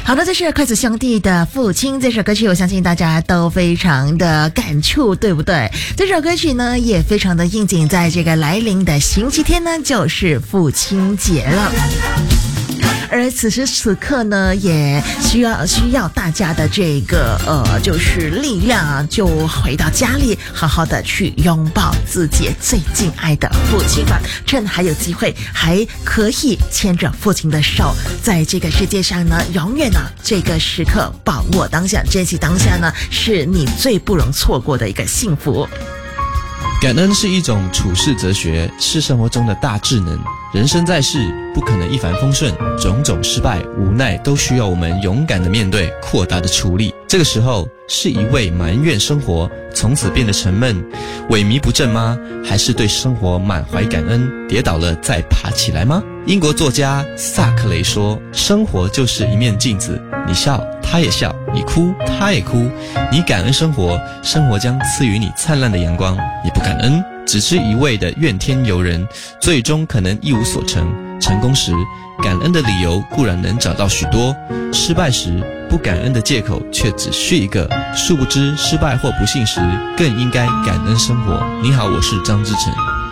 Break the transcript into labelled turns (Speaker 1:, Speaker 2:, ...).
Speaker 1: 好的，这是筷子兄弟的父亲这首歌曲，我相信大家都非常的感触，对不对？这首歌曲呢也非常的应景，在这个来临的星期天呢就是父亲节了。而此时此刻呢，也需要大家的这个就是力量啊，就回到家里，好好的去拥抱自己最敬爱的父亲吧。趁还有机会，还可以牵着父亲的手，在这个世界上呢，永远呢这个时刻把握当下，珍惜当下呢，是你最不容错过的一个幸福。
Speaker 2: 感恩是一种处世哲学，是生活中的大智能。人生在世，不可能一帆风顺，种种失败、无奈都需要我们勇敢的面对，豁达的处理。这个时候，是一味埋怨生活，从此变得沉闷、萎靡不振吗？还是对生活满怀感恩，跌倒了再爬起来吗？英国作家萨克雷说：“生活就是一面镜子，你笑，他也笑；你哭，他也哭。你感恩生活，生活将赐予你灿烂的阳光；你不感恩，只是一味的怨天尤人，最终可能一无所成。成功时，感恩的理由固然能找到许多；失败时，不感恩的借口却只需一个。殊不知，失败或不幸时，更应该感恩生活。”你好，我是张之成。